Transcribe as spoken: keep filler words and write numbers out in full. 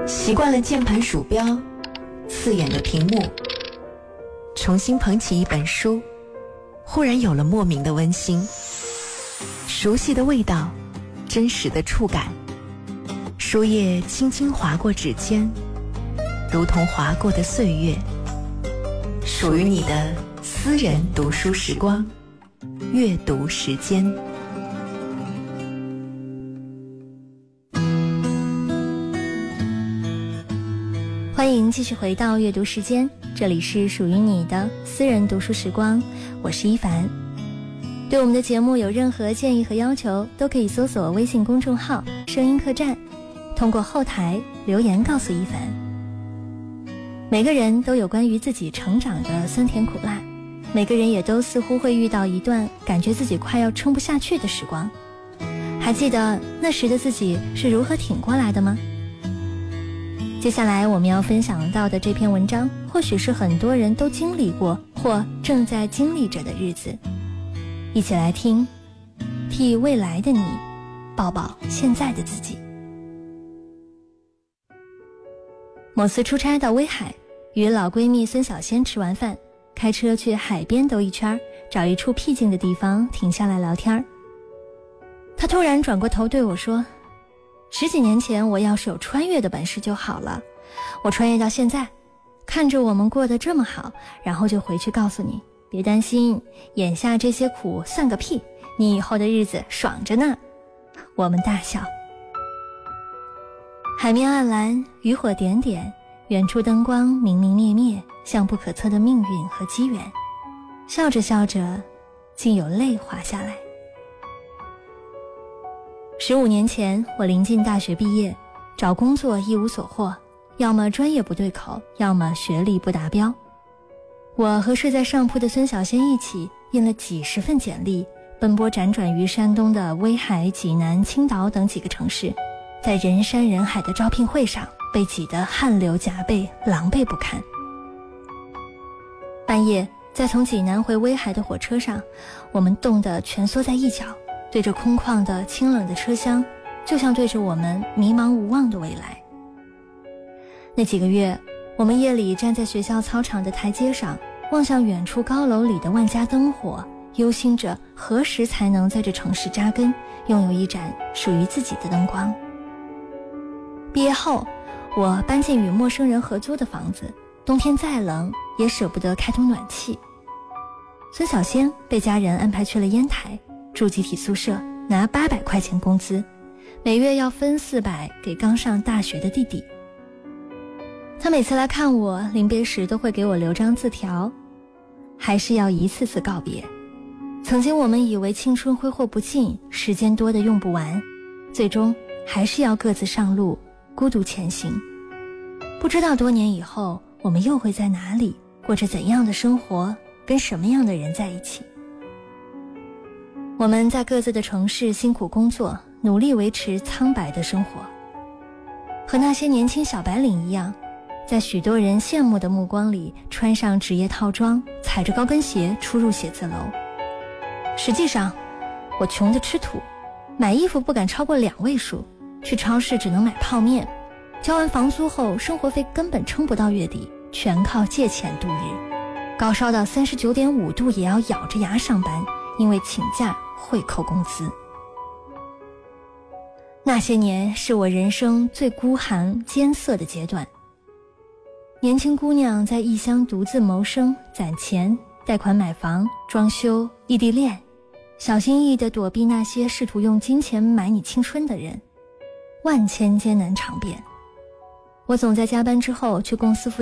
习惯了键盘鼠标，刺眼的屏幕，重新捧起一本书，忽然有了莫名的温馨。熟悉的味道，真实的触感，书页轻轻划过指尖，如同划过的岁月，属于你的私人读书时光，阅读时间。 欢迎继续回到阅读时间，这里是属于你的私人读书时光，我是一凡。对我们的节目有任何建议和要求，都可以搜索微信公众号声音客栈，通过后台留言告诉一凡。每个人都有关于自己成长的酸甜苦辣，每个人也都似乎会遇到一段感觉自己快要撑不下去的时光。还记得那时的自己是如何挺过来的吗？接下来我们要分享到的这篇文章，或许是很多人都经历过或正在经历着的日子。一起来听，替未来的你抱抱现在的自己。某次出差到威海，与老闺蜜孙小仙吃完饭，开车去海边兜一圈，找一处僻静的地方停下来聊天。她突然转过头对我说，十几年前我要是有穿越的本事就好了，我穿越到现在，看着我们过得这么好，然后就回去告诉你，别担心，眼下这些苦算个屁，你以后的日子爽着呢。我们大笑。海面暗蓝，渔火点点，远处灯光明明灭灭，像不可测的命运和机缘。笑着笑着，竟有泪滑下来。十五年前，我临近大学毕业，找工作一无所获，要么专业不对口，要么学历不达标。我和睡在上铺的孙小仙一起印了几十份简历，奔波辗转于山东的威海、济南、青岛等几个城市，在人山人海的招聘会上被挤得汗流浃背，狼狈不堪。半夜在从济南回威海的火车上，我们冻得蜷缩在一角，对着空旷的清冷的车厢，就像对着我们迷茫无望的未来。那几个月，我们夜里站在学校操场的台阶上，望向远处高楼里的万家灯火，忧心着何时才能在这城市扎根，拥有一盏属于自己的灯光。毕业后，我搬进与陌生人合租的房子，冬天再冷也舍不得开通暖气。孙小仙被家人安排去了烟台，住集体宿舍，拿八百块钱工资，每月要分四百给刚上大学的弟弟。他每次来看我，临别时都会给我留张字条，还是要一次次告别。曾经我们以为青春挥霍不尽，时间多得用不完，最终还是要各自上路，孤独前行。不知道多年以后，我们又会在哪里，过着怎样的生活，跟什么样的人在一起。我们在各自的城市辛苦工作，努力维持苍白的生活，和那些年轻小白领一样，在许多人羡慕的目光里穿上职业套装，踩着高跟鞋出入写字楼。实际上我穷得吃土，买衣服不敢超过两位数，去超市只能买泡面，交完房租后生活费根本撑不到月底，全靠借钱度日，高烧到三十九点五度也要咬着牙上班，因为请假会扣工资。那些年是我人生最孤寒艰涩的阶段，年轻姑娘在异乡独自谋生，攒钱贷款买房装修异地恋，小心翼翼地躲避那些试图用金钱买你青春的人，万千艰难尝遍。我总在加班之后去公司附